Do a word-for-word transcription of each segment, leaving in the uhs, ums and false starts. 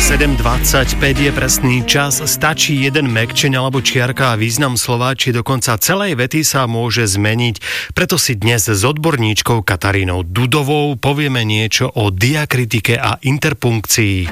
sedem dvadsaťpäť je presný čas, stačí jeden mäkčeň alebo čiarka a význam slova, či dokonca celej vety sa môže zmeniť. Preto si dnes s odborníčkou Katarínou Dudovou povieme niečo o diakritike a interpunkcii.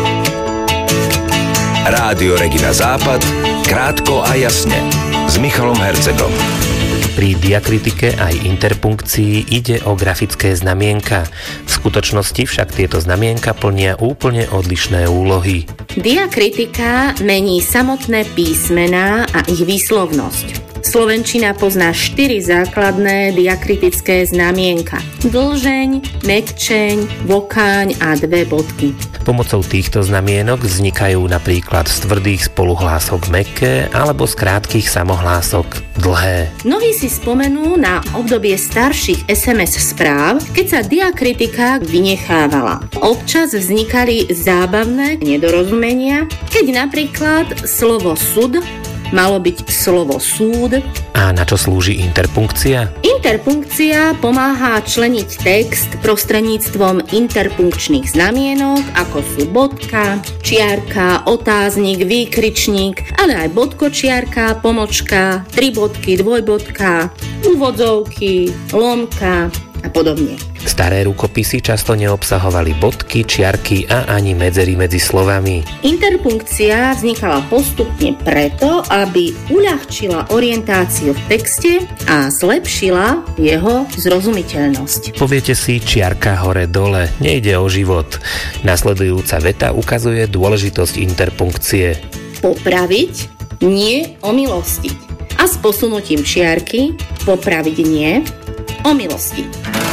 Rádio Regina Západ, krátko a jasne, s Michalom Hercegom. Pri diakritike aj interpunkcii ide o grafické znamienka. V skutočnosti však tieto znamienka plnia úplne odlišné úlohy. Diakritika mení samotné písmená a ich výslovnosť. Slovenčina pozná štyri základné diakritické znamienka. Dlžeň, mäkčeň, vokáň a dve bodky. Pomocou týchto znamienok vznikajú napríklad z tvrdých spoluhlások mäkké alebo z krátkych samohlások dlhé. Mnohí si spomenú na obdobie starších es em es správ, keď sa diakritika vynechávala. Občas vznikali zábavné nedorozumenia, keď napríklad slovo sud malo byť slovo súd. A na čo slúži interpunkcia? Interpunkcia pomáha členiť text prostredníctvom interpunkčných znamienok, ako sú bodka, čiarka, otáznik, výkričník, ale aj bodkočiarka, pomočka, tri bodky, dvojbodka, úvodzovky, lomka a podobne. Staré rukopisy často neobsahovali bodky, čiarky a ani medzery medzi slovami. Interpunkcia vznikala postupne preto, aby uľahčila orientáciu v texte a zlepšila jeho zrozumiteľnosť. Poviete si čiarka hore dole, nejde o život. Nasledujúca veta ukazuje dôležitosť interpunkcie. Popraviť, nie omilostiť. A s posunutím čiarky popraviť nie, omilostiť.